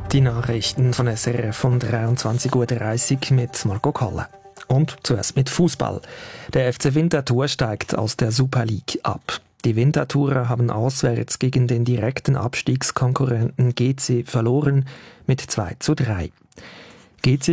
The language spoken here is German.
Die Nachrichten von SRF von 23.30 Uhr mit Marco Kolle. Und zuerst mit Fußball. Der FC Winterthur steigt aus der Super League ab. Die Winterthurer haben auswärts gegen den direkten Abstiegskonkurrenten GC verloren mit 2:3. GC